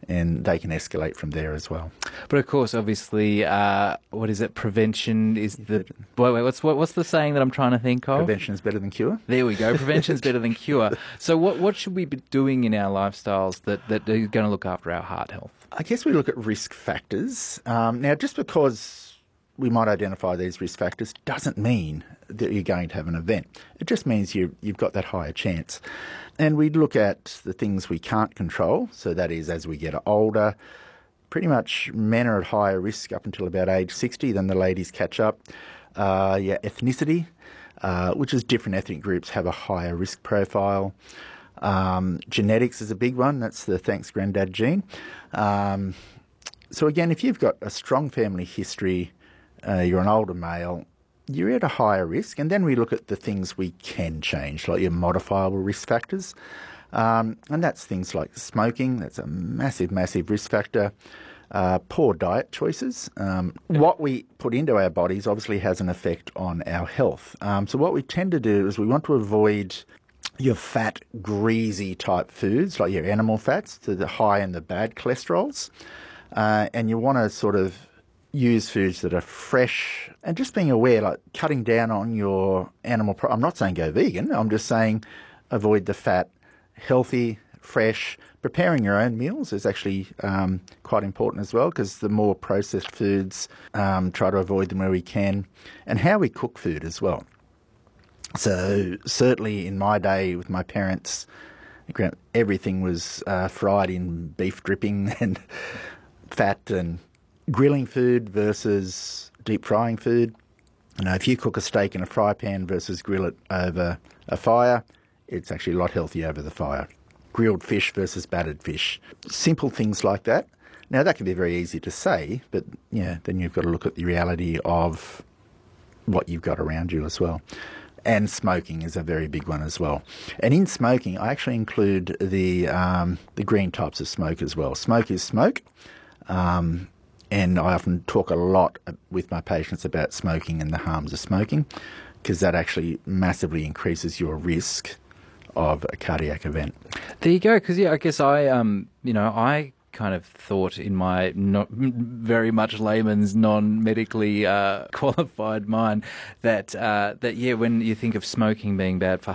and they can escalate from there as well. But of course, obviously, what is it? Prevention is the... Wait, what's the saying that I'm trying to think of? Prevention is better than cure. There we go. Prevention is better than cure. So what should we be doing in our lifestyles that are going to look after our heart health? I guess we look at risk factors. Now, just because we might identify these risk factors doesn't mean that you're going to have an event. It just means you've got that higher chance. And we look at the things we can't control. So that is, as we get older, pretty much men are at higher risk up until about age 60, then the ladies catch up. Ethnicity, which is different ethnic groups have a higher risk profile. Genetics is a big one. That's the thanks granddad gene. So again, if you've got a strong family history, you're an older male, you're at a higher risk. And then we look at the things we can change, like your modifiable risk factors. And that's things like smoking. That's a massive, massive risk factor. Poor diet choices. What we put into our bodies obviously has an effect on our health. So what we tend to do is we want to avoid your fat, greasy type foods, like your animal fats, to the high and the bad cholesterols. And you want to sort of use foods that are fresh, and just being aware, like cutting down on your animal. I'm not saying go vegan. I'm just saying avoid the fat. Healthy, fresh. Preparing your own meals is actually quite important as well, because the more processed foods, try to avoid them where we can, and how we cook food as well. So certainly in my day with my parents, everything was fried in beef dripping and fat, and grilling food versus deep frying food. You know, if you cook a steak in a fry pan versus grill it over a fire, it's actually a lot healthier over the fire. Grilled fish versus battered fish. Simple things like that. Now, that can be very easy to say, but yeah, then you've got to look at the reality of what you've got around you as well. And smoking is a very big one as well. And in smoking, I actually include the green types of smoke as well. Smoke is smoke. And I often talk a lot with my patients about smoking and the harms of smoking, because that actually massively increases your risk of a cardiac event. There you go. Because I guess I kind of thought in my not very much layman's, non-medically qualified mind that when you think of smoking being bad for